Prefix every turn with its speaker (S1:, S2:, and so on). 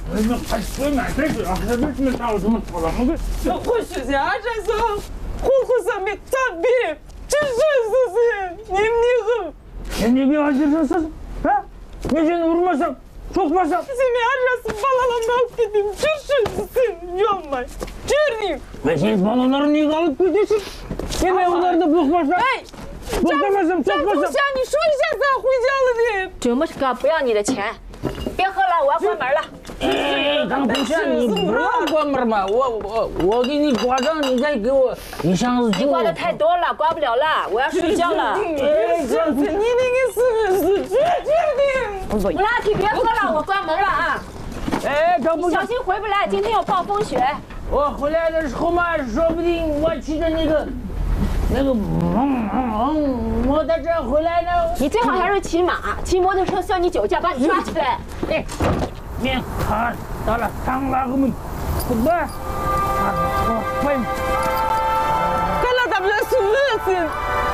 S1: 你们还说买这个啊？这为什么打我这么吵了？
S2: 我回去家这时候，火锅上面站别，这是你
S1: 你不要就是啊？你现在vurmasam, çok masam.
S2: Seni arasın balalarını alıp gideyim. Düşürsün yolma. Göreyim.
S1: Ve sen balaları niye alıp gidiyorsun? Yine onları da bıkmasam.
S2: Hey!
S1: Bıkmasam, çok masam.
S2: 你说一下咋回家了的？
S3: 这么个不要你的钱，别喝了，我要关门了。
S1: 刚不下你不让关门嘛？我给你关上，你再给我一箱子酒。
S3: 你关的太多了，关不了了，我要睡觉了。
S2: 你那个是决定。
S3: 布拉提，别喝了，我关门了啊！
S1: 哎，刚不
S3: 小心回不来，今天有暴风雪。
S1: 我回来的时候嘛，说不定我骑着那个摩托车回来呢。
S3: 你最好还是骑马，骑摩托车算你酒驾，把你抓起来。
S1: 哎，面卡到了，上来我们不管，快。
S2: 干了咱们来是恶心。